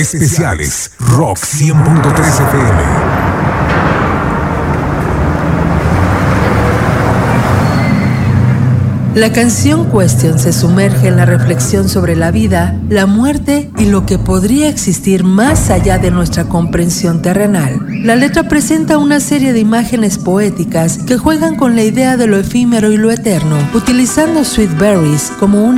Especiales Rock 100.3 FM. La canción Question se sumerge en la reflexión sobre la vida, la muerte y lo que podría existir más allá de nuestra comprensión terrenal. La letra presenta una serie de imágenes poéticas que juegan con la idea de lo efímero y lo eterno, utilizando Sweet Berries como una